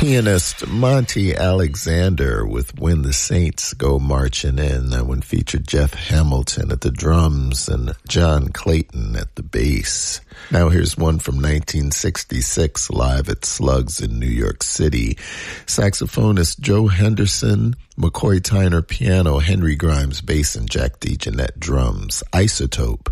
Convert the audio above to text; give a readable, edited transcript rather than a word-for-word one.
Pianist Monty Alexander with When the Saints Go Marching In. That one featured Jeff Hamilton at the drums and John Clayton at the bass. Now here's one from 1966 live at Slugs in New York City. Saxophonist Joe Henderson, McCoy Tyner piano, Henry Grimes bass, and Jack DeJohnette drums. Isotope.